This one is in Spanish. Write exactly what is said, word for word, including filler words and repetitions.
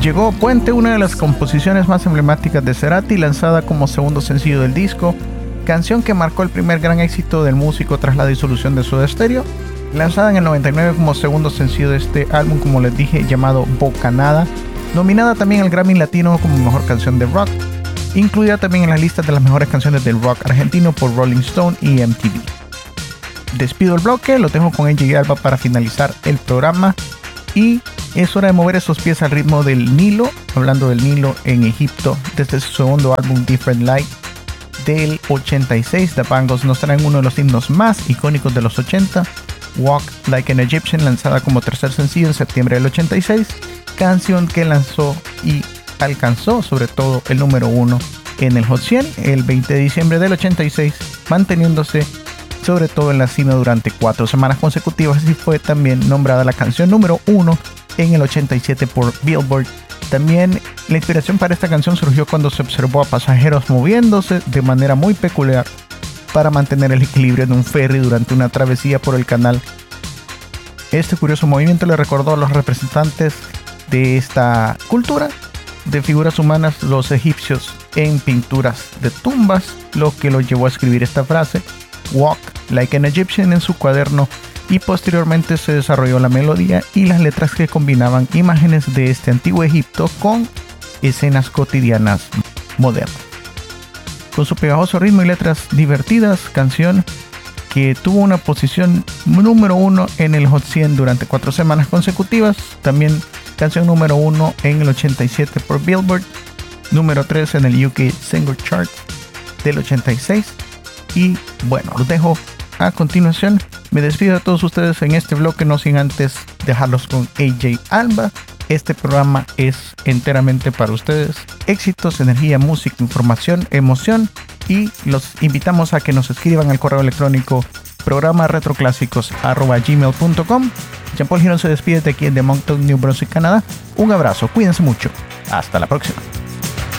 Llegó Puente, una de las composiciones más emblemáticas de Cerati, lanzada como segundo sencillo del disco, canción que marcó el primer gran éxito del músico tras la disolución de Soda Stereo, lanzada en el noventa y nueve como segundo sencillo de este álbum, como les dije, llamado Bocanada, nominada también al Grammy Latino como mejor canción de rock, incluida también en las listas de las mejores canciones del rock argentino por Rolling Stone y M T V. Despido el bloque, lo dejo con A J Alba para finalizar el programa y es hora de mover esos pies al ritmo del Nilo, hablando del Nilo en Egipto, desde su segundo álbum Different Light del ochenta y seis. The Bangles nos traen uno de los himnos más icónicos de los ochenta, Walk Like an Egyptian, lanzada como tercer sencillo en septiembre del ochenta y seis, canción que lanzó y alcanzó sobre todo el número uno en el Hot cien el veinte de diciembre del ochenta y seis, manteniéndose sobre todo en la cima durante cuatro semanas consecutivas, y fue también nombrada la canción número uno en el ochenta y siete por Billboard. También la inspiración para esta canción surgió cuando se observó a pasajeros moviéndose de manera muy peculiar para mantener el equilibrio de un ferry durante una travesía por el canal. Este curioso movimiento le recordó a los representantes de esta cultura de figuras humanas, los egipcios, en pinturas de tumbas, lo que lo llevó a escribir esta frase, Walk Like an Egyptian, en su cuaderno, y posteriormente se desarrolló la melodía y las letras que combinaban imágenes de este antiguo Egipto con escenas cotidianas modernas. Con su pegajoso ritmo y letras divertidas, canción que tuvo una posición número uno en el Hot cien durante cuatro semanas consecutivas, también canción número uno en el ochenta y siete por Billboard, número tres en el U K Single Chart del ochenta y seis. Y bueno, los dejo a continuación. Me despido de todos ustedes en este bloque, no sin antes dejarlos con A J Alba. Este programa es enteramente para ustedes. Éxitos, energía, música, información, emoción. Y los invitamos a que nos escriban al correo electrónico programa retroclásicos arroba gmail punto com. Jean Paul Girón se despide de aquí en de Moncton, New Brunswick, Canadá. Un abrazo, cuídense mucho. Hasta la próxima.